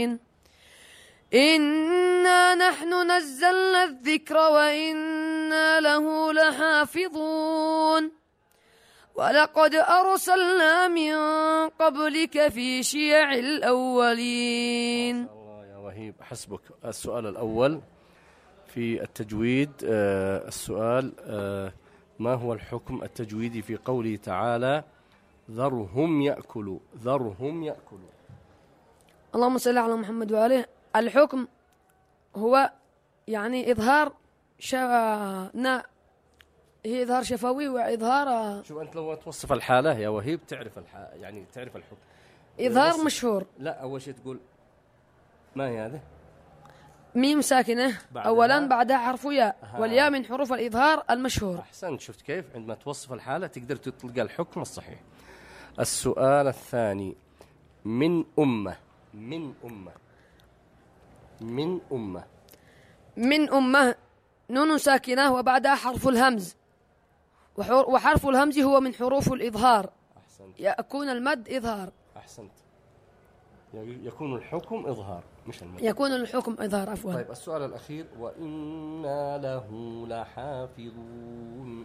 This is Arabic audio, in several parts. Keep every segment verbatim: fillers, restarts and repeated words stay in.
إنا نحن نزلنا الذكر وإنا له لحافظون ولقد أرسلنا من قبلك في شيع الأولين. الله يا وهيب، حسبك. السؤال الأول في التجويد، آه السؤال آه ما هو الحكم التجويدي في قوله تعالى ذرهم يأكلوا؟ ذرهم يأكلوا. اللهم صل على محمد وعليه. الحكم هو يعني إظهار شا... هي إظهار شفوي وإظهار. شوف أنت لو توصف الحالة يا وهيب تعرف الح... يعني تعرف الحكم. إظهار وصف... مشهور. لا، أول شيء تقول ما هي هذا؟ ميم ساكنة بعدها. أولا بعدها حرف ياء، والياء من حروف الإظهار المشهور. أحسنت. شفت كيف عندما توصف الحالة تقدر تلقى الحكم الصحيح. السؤال الثاني، من أمة. من أمة. من أمة. من أمة نون ساكنة وبعدها حرف الهمز، وحرف الهمز هو من حروف الإظهار. أحسنت. يكون المد إظهار. أحسنت. يكون الحكم إظهار مش المد. يكون الحكم إظهار عفوا. طيب السؤال الأخير، وإنا له لحافظون.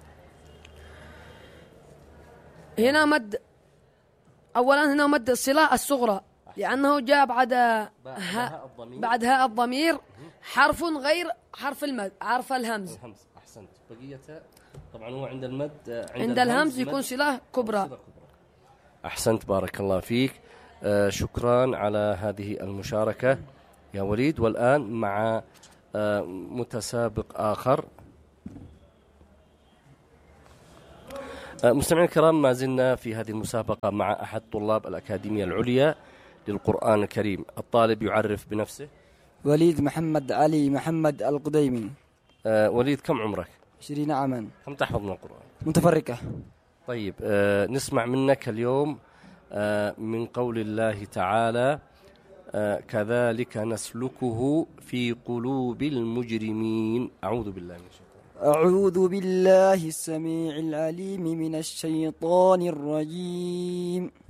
هنا مد، أولا هنا مد الصلة الصغرى لأنه جاء بعد ها بعد هاء الضمير حرف غير حرف المد، حرف الهمز. الهمز. أحسنت. بقية طبعا هو عند المد عند, عند الهمز يكون صلة كبرى. كبرى. أحسنت، بارك الله فيك. آه شكرا على هذه المشاركة يا وليد. والآن مع آه متسابق آخر. آه مستمعين الكرام، ما زلنا في هذه المسابقة مع أحد طلاب الأكاديمية العليا للقرآن الكريم. الطالب يعرف بنفسه. وليد محمد علي محمد القديمي. آه وليد، كم عمرك؟ عشرين عاما. كم تحفظ من القرآن؟ متفرقة. طيب آه نسمع منك اليوم آه من قول الله تعالى آه كذلك نسلكه في قلوب المجرمين. أعوذ بالله من الشيطان. أعوذ بالله السميع العليم من الشيطان الرجيم.